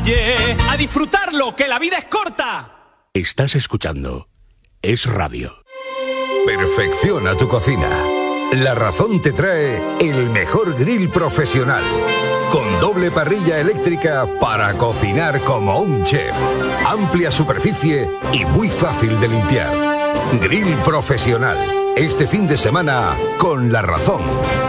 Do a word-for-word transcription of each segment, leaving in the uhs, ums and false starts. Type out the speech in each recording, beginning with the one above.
calle, a disfrutarlo, que la vida es corta. Estás escuchando Es Radio. Perfecciona tu cocina. La Razón te trae el mejor grill profesional, con doble parrilla eléctrica para cocinar como un chef. Amplia superficie y muy fácil de limpiar. Grill profesional. Este fin de semana con La Razón.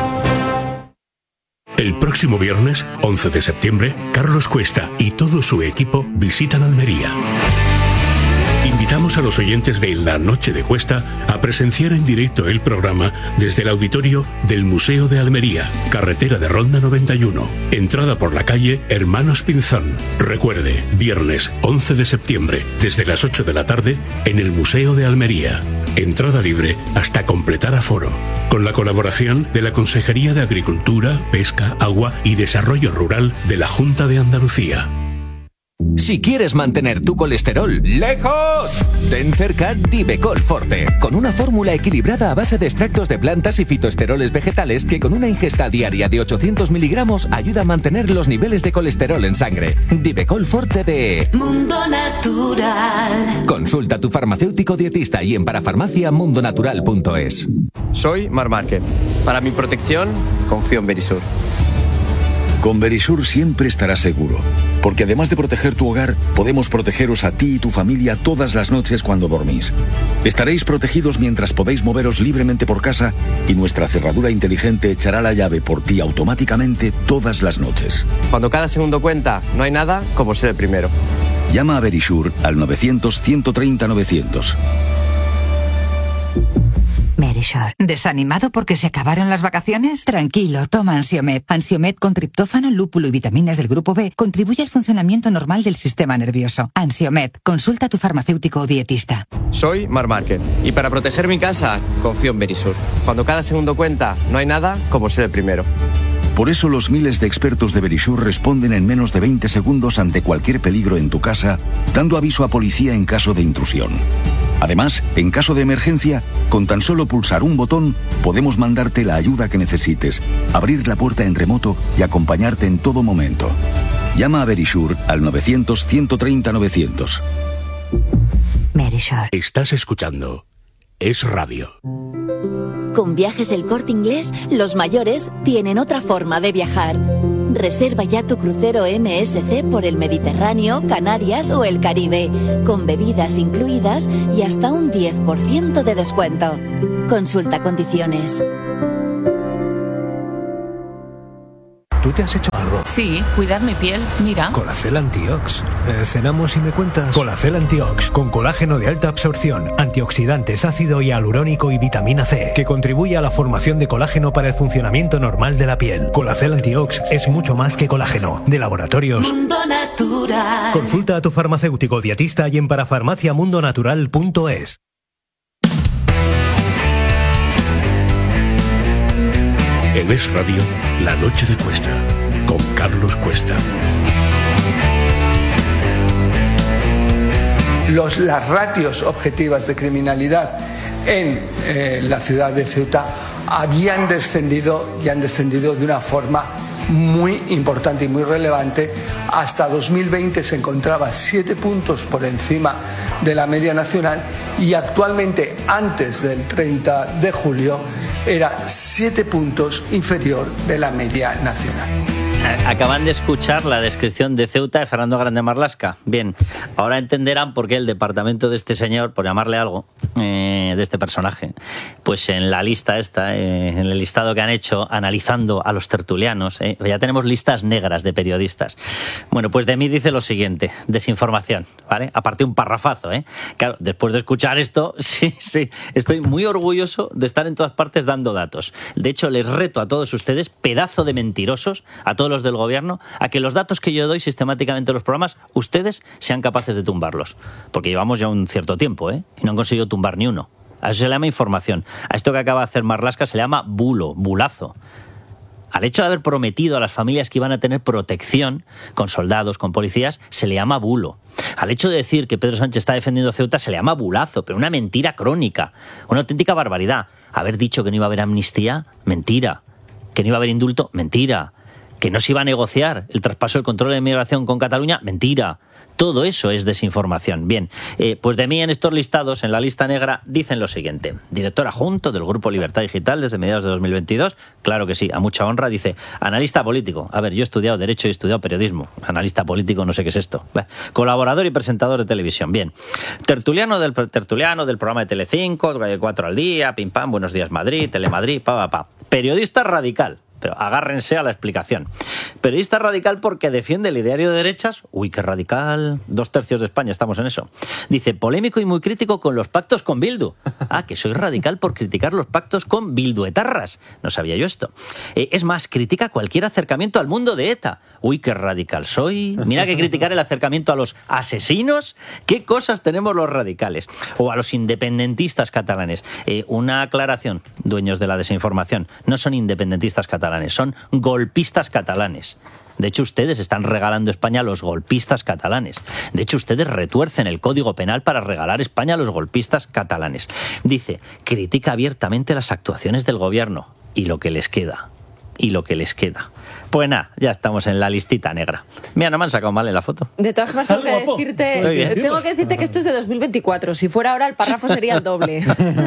El próximo viernes, once de septiembre, Carlos Cuesta y todo su equipo visitan Almería. Invitamos a los oyentes de La Noche de Cuesta a presenciar en directo el programa desde el auditorio del Museo de Almería, carretera de Ronda noventa y uno, entrada por la calle Hermanos Pinzón. Recuerde, viernes once de septiembre, desde las ocho de la tarde, en el Museo de Almería. Entrada libre hasta completar aforo. Con la colaboración de la Consejería de Agricultura, Pesca, Agua y Desarrollo Rural de la Junta de Andalucía. Si quieres mantener tu colesterol lejos, ten cerca Divecol Forte, con una fórmula equilibrada a base de extractos de plantas y fitoesteroles vegetales que con una ingesta diaria de ochocientos miligramos ayuda a mantener los niveles de colesterol en sangre. Divecol Forte de Mundo Natural. Consulta a tu farmacéutico dietista y en parafarmacia mundonatural punto es. Soy Mar Márquez. Para mi protección, confío en Verisur. Con Verisur siempre estarás seguro, porque además de proteger tu hogar, podemos protegeros a ti y tu familia todas las noches cuando dormís. Estaréis protegidos mientras podéis moveros libremente por casa y nuestra cerradura inteligente echará la llave por ti automáticamente todas las noches. Cuando cada segundo cuenta, no hay nada como ser el primero. Llama a Verisur al novecientos, ciento treinta, novecientos. Verisur. ¿Desanimado porque se acabaron las vacaciones? Tranquilo, toma Ansiomed. Ansiomed con triptófano, lúpulo y vitaminas del grupo B contribuye al funcionamiento normal del sistema nervioso. Ansiomed, consulta a tu farmacéutico o dietista. Soy Mar Márquez y para proteger mi casa, confío en Verisur. Cuando cada segundo cuenta, no hay nada como ser el primero. Por eso los miles de expertos de Verisur responden en menos de veinte segundos ante cualquier peligro en tu casa, dando aviso a policía en caso de intrusión. Además, en caso de emergencia, con tan solo pulsar un botón, podemos mandarte la ayuda que necesites, abrir la puerta en remoto y acompañarte en todo momento. Llama a Verisur al novecientos, ciento treinta, novecientos. Verisur. Estás escuchando Es Radio. Con Viajes El Corte Inglés, los mayores tienen otra forma de viajar. Reserva ya tu crucero M S C por el Mediterráneo, Canarias o el Caribe, con bebidas incluidas y hasta un diez por ciento de descuento. Consulta condiciones. ¿Tú te has hecho algo? Sí, cuidar mi piel, mira. Colacel Antiox. Eh, ¿Cenamos y me cuentas? Colacel Antiox, con colágeno de alta absorción, antioxidantes, ácido hialurónico y vitamina C, que contribuye a la formación de colágeno para el funcionamiento normal de la piel. Colacel Antiox es mucho más que colágeno. De Laboratorios Mundo Natural. Consulta a tu farmacéutico dietista y en parafarmacia mundonatural punto es. En Es Radio, La Noche de Cuesta, con Carlos Cuesta. Los, las ratios objetivas de criminalidad en eh, la ciudad de Ceuta habían descendido y han descendido de una forma muy importante y muy relevante. Hasta dos mil veinte se encontraba siete puntos por encima de la media nacional y actualmente, antes del treinta de julio, era siete puntos inferior de la media nacional. Acaban de escuchar la descripción de Ceuta de Fernando Grande Marlaska. Bien, ahora entenderán por qué el departamento de este señor, por llamarle algo, eh, de este personaje, pues en la lista esta, eh, en el listado que han hecho analizando a los tertulianos, eh, ya tenemos listas negras de periodistas. Bueno, pues de mí dice lo siguiente: desinformación, ¿vale? Aparte un parrafazo, ¿eh? Claro, después de escuchar esto, sí, sí, estoy muy orgulloso de estar en todas partes dando datos. De hecho, les reto a todos ustedes, pedazo de mentirosos, a todos los del gobierno, a que los datos que yo doy sistemáticamente en los programas, ustedes sean capaces de tumbarlos. Porque llevamos ya un cierto tiempo, ¿eh? Y no han conseguido tumbar ni uno. A eso se le llama información. A esto que acaba de hacer Marlaska se le llama bulo, bulazo. Al hecho de haber prometido a las familias que iban a tener protección con soldados, con policías, se le llama bulo. Al hecho de decir que Pedro Sánchez está defendiendo Ceuta se le llama bulazo, pero una mentira crónica, una auténtica barbaridad. Haber dicho que no iba a haber amnistía, mentira. Que no iba a haber indulto, mentira. que no se iba a negociar el traspaso del control de inmigración con Cataluña, mentira. Todo eso es desinformación. Bien, eh, pues de mí en estos listados, en la lista negra, dicen lo siguiente. Director adjunto del Grupo Libertad Digital desde mediados de dos mil veintidós. Claro que sí, a mucha honra. Dice, analista político. A ver, yo he estudiado Derecho y he estudiado Periodismo. Analista político, no sé qué es esto. Bueno, colaborador y presentador de televisión. Bien. Tertuliano del, tertuliano del programa de Telecinco, cuatro al día, pim pam, Buenos Días Madrid, Telemadrid, pa, pa, pa. Periodista radical. Pero agárrense a la explicación. Periodista radical porque defiende el ideario de derechas. Uy, qué radical. Dos tercios de España estamos en eso. Dice, polémico y muy crítico con los pactos con Bildu. Ah, que soy radical por criticar los pactos con bilduetarras. No sabía yo esto. Eh, es más, critica cualquier acercamiento al mundo de ETA. Uy, qué radical soy. Mira que criticar el acercamiento a los asesinos. ¿Qué cosas tenemos los radicales? O a los independentistas catalanes. Eh, una aclaración, dueños de la desinformación. No son independentistas catalanes. Son golpistas catalanes. De hecho, ustedes están regalando España a los golpistas catalanes. De hecho, ustedes retuercen el Código Penal para regalar España a los golpistas catalanes. Dice, critica abiertamente las actuaciones del gobierno y lo que les queda. Y lo que les queda. Pues nada, ya estamos en la listita negra. Mira, no me han sacado mal en la foto. De todas formas, tengo que, decirte, tengo que decirte que esto es de dos mil veinticuatro. Si fuera ahora, el párrafo sería el doble.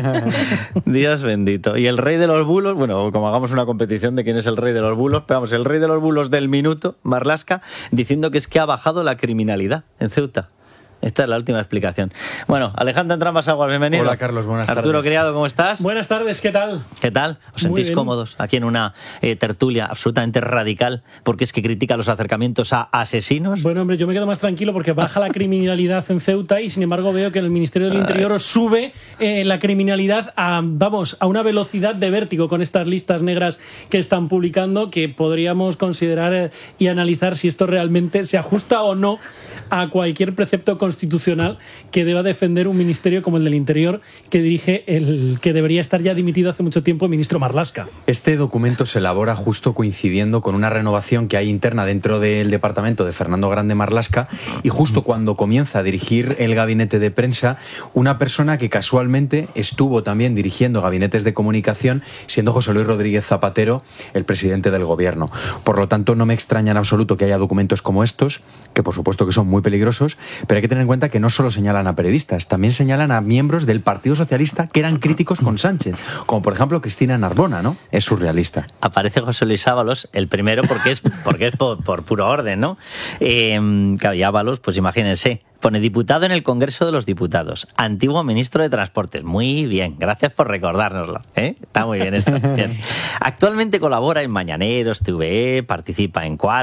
Dios bendito. Y el rey de los bulos, bueno, como hagamos una competición de quién es el rey de los bulos, pero vamos, el rey de los bulos del minuto, Marlaska, diciendo que es que ha bajado la criminalidad en Ceuta. Esta es la última explicación. Bueno, Alejandro Entrambas-Aguas, bienvenido. Hola, Carlos, buenas Arturo tardes. Arturo Criado, ¿cómo estás? Buenas tardes, ¿qué tal? ¿Qué tal? ¿Os sentís cómodos aquí en una eh, tertulia absolutamente radical porque es que critica los acercamientos a asesinos? Bueno, hombre, yo me quedo más tranquilo porque baja la criminalidad en Ceuta y, sin embargo, veo que en el Ministerio del Interior sube eh, la criminalidad a, vamos, a una velocidad de vértigo con estas listas negras que están publicando, que podríamos considerar eh, y analizar si esto realmente se ajusta o no a cualquier precepto constitucional que deba defender un ministerio como el del Interior, que dirige el que debería estar ya dimitido hace mucho tiempo, el ministro Marlaska. Este documento se elabora justo coincidiendo con una renovación que hay interna dentro del departamento de Fernando Grande Marlaska, y justo cuando comienza a dirigir el gabinete de prensa, una persona que casualmente estuvo también dirigiendo gabinetes de comunicación, siendo José Luis Rodríguez Zapatero el presidente del gobierno. Por lo tanto, no me extraña en absoluto que haya documentos como estos, que por supuesto que son muy peligrosos, pero hay que tener en cuenta que no solo señalan a periodistas, también señalan a miembros del Partido Socialista que eran críticos con Sánchez, como por ejemplo Cristina Narbona, ¿no? Es surrealista. Aparece José Luis Ábalos, el primero, porque es porque es por, por puro orden, ¿no? Eh, claro, y Ábalos, pues imagínense, pone diputado en el Congreso de los Diputados, antiguo ministro de Transportes. Muy bien, gracias por recordárnoslo, ¿eh? Está muy bien esto. Bien. Actualmente colabora en Mañaneros, T V E, participa en Cuatro.